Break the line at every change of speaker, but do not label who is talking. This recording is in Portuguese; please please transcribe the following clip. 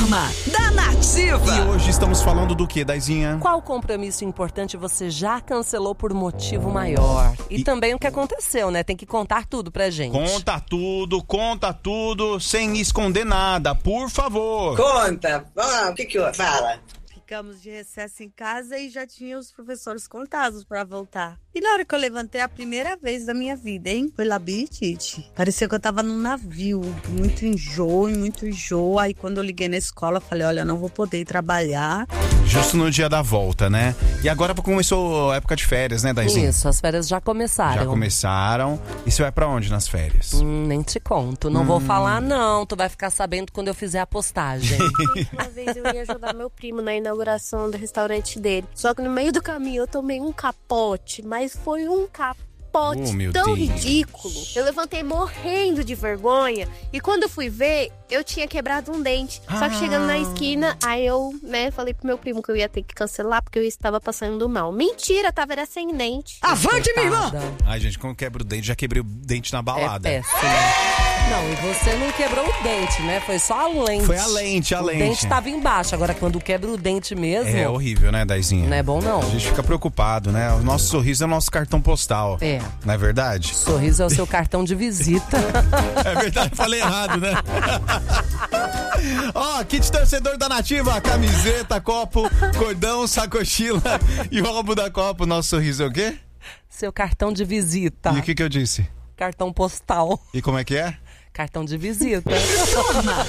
Turma da Nativa.
E hoje estamos falando do que, Daizinha?
Qual compromisso importante você já cancelou por motivo maior? E também o que aconteceu, né? Tem que contar tudo pra gente.
Conta tudo, sem esconder nada, por favor.
Conta. O que fala?
Ficamos de recesso em casa e já tinha os professores contados para voltar. E na hora que eu levantei, a primeira vez da minha vida, hein? Foi labirintite. Parecia que eu tava num navio. Muito enjoo. Aí quando eu liguei na escola, eu falei, olha, não vou poder ir trabalhar.
Justo no dia da volta, né? E agora começou a época de férias, né, Daizinha?
Isso, as férias já começaram.
Já começaram. E você vai pra onde nas férias?
Nem te conto. Não vou falar, não. Tu vai ficar sabendo quando eu fizer a postagem.
Uma vez eu ia ajudar meu primo na inauguração do restaurante dele. Só que no meio do caminho eu tomei um capote, mas foi um capote tão ridículo. Eu levantei morrendo de vergonha e quando eu fui ver, eu tinha quebrado um dente. Só que chegando na esquina, aí eu, falei pro meu primo que eu ia ter que cancelar porque eu estava passando mal. Mentira, era sem dente.
Avante, minha irmã!
Ai, gente, quando quebra o dente, já quebrei o dente na balada.
É péssimo. Não, e você não quebrou o dente, né? Foi só a lente.
Foi a lente.
O dente tava embaixo. Agora, quando quebra o dente mesmo...
É horrível, né, Daizinha?
Não é bom, não.
A gente fica preocupado, né? O nosso sorriso é o nosso cartão postal.
É.
Não é verdade?
Sorriso é o seu cartão de visita.
É verdade, falei errado, né? Ó, kit torcedor da Nativa, camiseta, copo, cordão, sacochila e o álbum da Copa. O nosso sorriso é o quê?
Seu cartão de visita.
E o que eu disse?
Cartão postal.
E como é que é?
Cartão de visita.
Turma